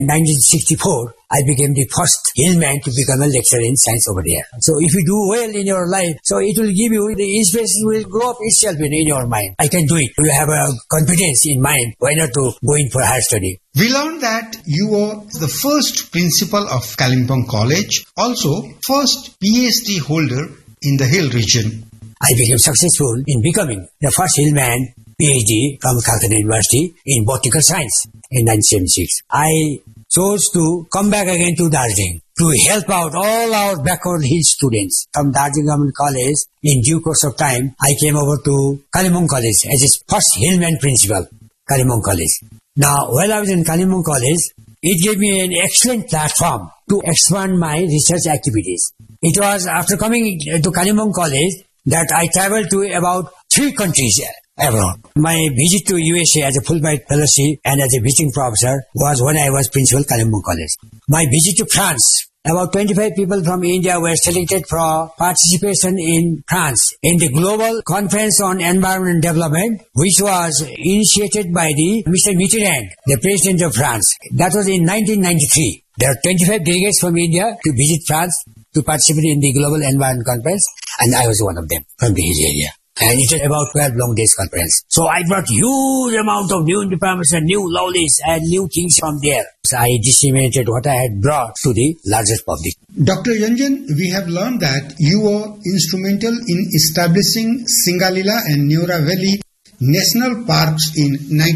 1964, I became the first hillman to become a lecturer in science over there. So if you do well in your life, so it will give you, the inspiration will grow up itself in your mind. I can do it. You have a confidence in mind. Why not to go in for higher study? We learned that you were the first principal of Kalimpong College, also first PhD holder in the Hill region. I became successful in becoming the first hillman PhD from Calcutta University in botanical science in 1976. I chose to come back again to Darjeeling to help out all our backward hill students from Darjeeling Government College. In due course of time, I came over to Kalimpong College as its first hillman principal, Kalimpong College. Now, while I was in Kalimpong College, it gave me an excellent platform to expand my research activities. It was after coming to Kalimpong College that I traveled to about 3 countries abroad. My visit to USA as a Fulbright fellowship and as a visiting professor was when I was principal Kalimpong College. My visit to France, about 25 people from India were selected for participation in France in the Global Conference on Environment and Development, which was initiated by the Mr. Mitterrand, the President of France. That was in 1993. There are 25 delegates from India to visit France to participate in the Global Environment Conference, and I was one of them from the Hill area. And it was about 12 long days conference. So I brought huge amount of new information, new knowledge and new things from there. So I disseminated what I had brought to the largest public. Dr. Yanjan, we have learned that you were instrumental in establishing Singalila and Neora Valley National Parks in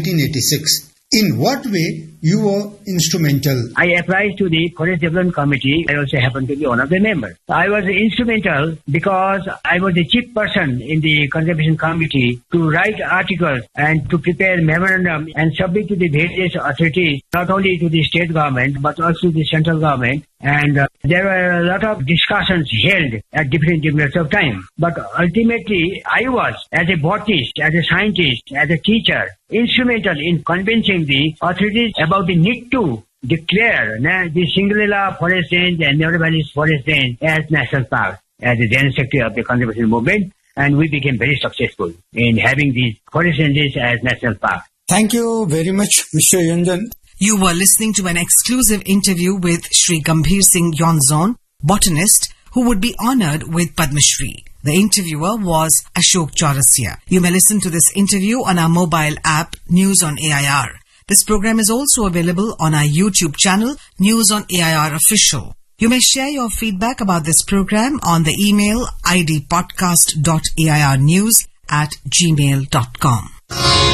1986. In what way you were instrumental? I applied to the Forest Development Committee. I also happened to be one of the members. I was instrumental because I was the chief person in the Conservation Committee to write articles and to prepare memorandum and submit to the various authorities, not only to the state government but also the central government. And there were a lot of discussions held at different periods of time. But ultimately, I was, as a botanist, as a scientist, as a teacher, instrumental in convincing the authorities about the need to declare the Singalila Forest Range and Neora Valley Forest Range as national park, as the General Secretary of the conservation movement. And we became very successful in having these forest ranges as national park. Thank you very much, Mr. Yanjan. You were listening to an exclusive interview with Shri Gambhir Singh Yonzon, botanist, who would be honoured with Padma Shri. The interviewer was Ashok Chaurasia. You may listen to this interview on our mobile app, News on AIR. This program is also available on our YouTube channel, News on AIR Official. You may share your feedback about this program on the email idpodcast.airnews@gmail.com.